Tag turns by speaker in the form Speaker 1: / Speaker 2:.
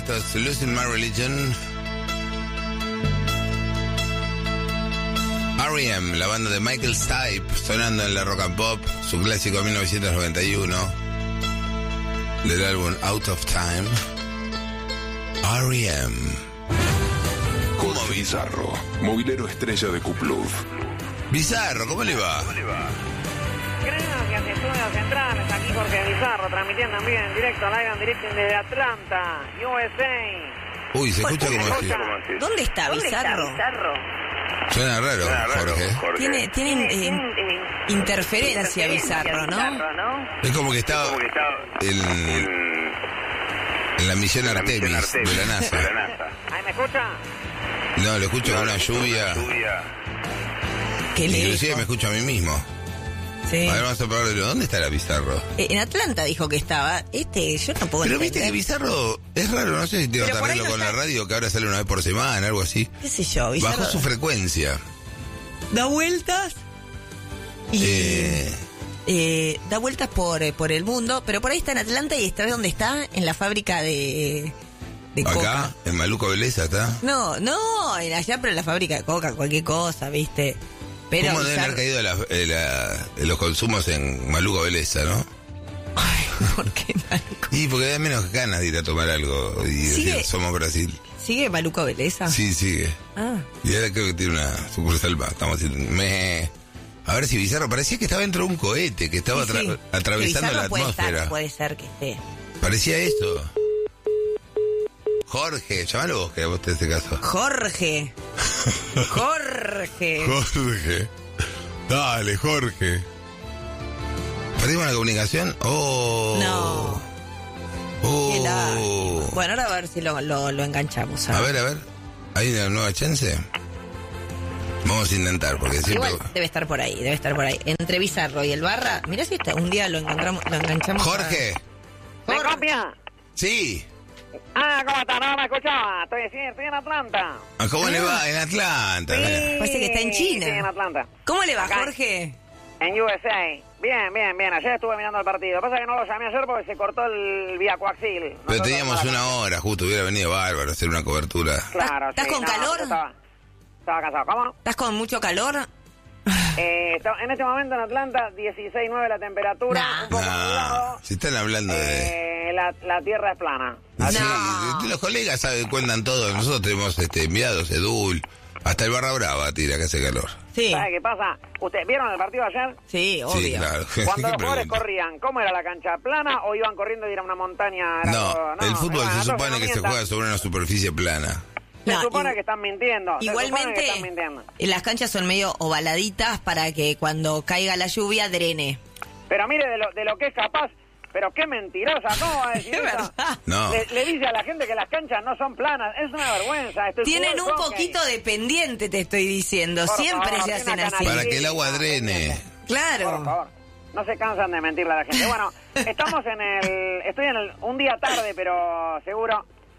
Speaker 1: esto es Losing My Religion. R.E.M., la banda de Michael Stipe, sonando en la Rock and Pop, su clásico 1991, del álbum Out of Time. R.E.M.
Speaker 2: Jorge Bizarro, movilero estrella de Cupluf.
Speaker 1: Bizarro, ¿cómo le va?
Speaker 3: Gracias, estudios centrales, aquí Jorge Bizarro, transmitiendo en vivo, en directo, live and direct desde Atlanta, USA.
Speaker 1: Uy, se escucha como así.
Speaker 4: ¿Dónde está Bizarro?
Speaker 1: Suena raro, Jorge.
Speaker 4: Tiene interferencia Bizarro, ¿no?
Speaker 1: Es como que estaba en la misión Artemis de la NASA.
Speaker 3: ¿Ahí me escucha?
Speaker 1: No, lo escucho con una lluvia.
Speaker 4: Qué
Speaker 1: Inclusive
Speaker 4: lejos.
Speaker 1: me escucho a mí mismo.
Speaker 4: Sí.
Speaker 1: A ver, vamos a probarlo. ¿Dónde está la Bizarro?
Speaker 4: En Atlanta dijo que estaba. Yo no puedo
Speaker 1: Pero viste
Speaker 4: entender.
Speaker 1: que Bizarro es raro, no sé si tiene
Speaker 4: Pero
Speaker 1: otro
Speaker 4: por ahí
Speaker 1: arreglo
Speaker 4: no
Speaker 1: con la
Speaker 4: está-
Speaker 1: radio, que ahora sale una vez por semana, algo así.
Speaker 4: ¿Qué sé yo? Bizarro
Speaker 1: Bajó su frecuencia.
Speaker 4: da vueltas y da vueltas por el mundo, pero por ahí está en Atlanta y está donde está, en la fábrica de coca.
Speaker 1: Acá, en Maluco Beleza, ¿está?
Speaker 4: No, en allá, pero en la fábrica de coca, cualquier cosa, ¿viste? Pero
Speaker 1: ¿Cómo deben haber caído los consumos en Maluco Beleza, no?
Speaker 4: Ay, ¿por qué Maluco?
Speaker 1: Y porque da menos ganas de ir a tomar algo y
Speaker 4: ¿Sigue?
Speaker 1: decir, somos Brasil.
Speaker 4: ¿Sigue Maluco Beleza?
Speaker 1: Sí, sigue.
Speaker 4: Ah.
Speaker 1: Y ahora creo que tiene una sucursal más. Estamos haciendo... A ver si Bizarro parecía que estaba dentro de un cohete, que estaba
Speaker 4: Sí.
Speaker 1: atravesando
Speaker 4: Bizarro
Speaker 1: la
Speaker 4: puede
Speaker 1: atmósfera.
Speaker 4: estar, puede ser que esté.
Speaker 1: Parecía eso. Jorge, llámalo vos, que a vos te hace caso.
Speaker 4: Jorge.
Speaker 1: Jorge. Dale, Jorge. ¿Perdimos la comunicación? Oh.
Speaker 4: No. Qué largo. Bueno, ahora a ver si lo enganchamos.
Speaker 1: A ver. ¿Hay una nueva chance? Vamos a intentar, porque siempre...
Speaker 4: Igual debe estar por ahí. Entre Bizarro y el Barra, mirá si un día lo enganchamos.
Speaker 1: Jorge.
Speaker 3: ¿Me copia?
Speaker 1: Sí.
Speaker 3: ¿Cómo está? No me escuchaba. Estoy en Atlanta.
Speaker 1: ¿Cómo le va? En Atlanta. Mira.
Speaker 4: Parece que está en China.
Speaker 3: Sí, en Atlanta.
Speaker 4: ¿Cómo le va,
Speaker 3: Acá.
Speaker 4: Jorge?
Speaker 3: En USA. Bien. Ayer estuve mirando el partido. Pasa que no lo llamé ayer porque se cortó el vía coaxil.
Speaker 1: Pero
Speaker 3: Nosotros
Speaker 1: teníamos
Speaker 3: no la-
Speaker 1: una hora, justo hubiera venido bárbaro a hacer una cobertura.
Speaker 3: Claro,
Speaker 4: ¿Estás
Speaker 3: sí,
Speaker 4: con calor?
Speaker 3: Estaba cansado. ¿Cómo?
Speaker 4: ¿Estás con mucho calor?
Speaker 3: En este momento en Atlanta, 16.9 la temperatura.
Speaker 4: Nah.
Speaker 3: Un poco nublado.
Speaker 1: Si están hablando de...
Speaker 3: La tierra es plana.
Speaker 1: Sí,
Speaker 4: No.
Speaker 1: los colegas cuentan todo. Nosotros tenemos enviados, Edul, hasta el Barra Brava tira que hace calor.
Speaker 4: Sí.
Speaker 3: ¿Sabe qué pasa? ¿Ustedes vieron el partido ayer?
Speaker 4: Sí, obvio.
Speaker 1: Sí, claro.
Speaker 3: Cuando los
Speaker 1: ¿Qué
Speaker 3: jugadores
Speaker 1: pregunta?
Speaker 3: corrían, ¿cómo era la cancha? ¿Plana o iban corriendo y era una montaña? Era
Speaker 1: No,
Speaker 3: todo-
Speaker 1: el fútbol
Speaker 3: bueno,
Speaker 1: se
Speaker 3: entonces
Speaker 1: supone
Speaker 3: no
Speaker 1: que se
Speaker 3: mientan.
Speaker 1: juega sobre una superficie plana.
Speaker 3: Se
Speaker 4: No,
Speaker 3: supone que están mintiendo. Se supone que
Speaker 4: Igualmente,
Speaker 3: están mintiendo.
Speaker 4: las canchas son medio ovaladitas para que cuando caiga la lluvia drene.
Speaker 3: Pero mire de lo que es capaz. Pero qué mentirosa, ¿cómo va a decir
Speaker 4: Es
Speaker 3: eso?
Speaker 4: verdad.
Speaker 1: No.
Speaker 3: Le dice a la gente que las canchas no son planas. Es una vergüenza. Esto es
Speaker 4: Tienen un
Speaker 3: fútbol,
Speaker 4: poquito de pendiente, te estoy diciendo.
Speaker 3: Por
Speaker 4: Siempre
Speaker 3: favor,
Speaker 4: se
Speaker 3: no
Speaker 4: hacen
Speaker 3: tenga
Speaker 4: así.
Speaker 1: Para que el agua drene.
Speaker 3: Por
Speaker 4: Claro.
Speaker 3: favor, no se cansan de mentirle a la gente. Bueno, estoy un día tarde, pero seguro.